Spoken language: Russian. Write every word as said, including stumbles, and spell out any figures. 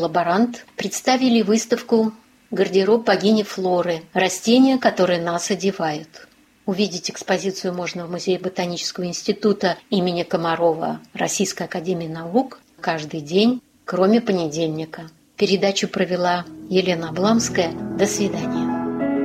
лаборант представили выставку «Гардероб богини Флоры. Растения, которые нас одевают». Увидеть экспозицию можно в Музее Ботанического института имени Комарова Российской академии наук каждый день, кроме понедельника. Передачу провела Елена Обламская. До свидания.